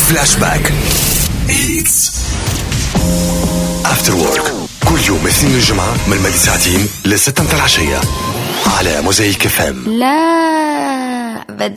فلاش باك هيتس افتر وورك كل يوم اثنين الجمعة من مدى ساعتين ل6 العشية على موزايك FM. لا بدي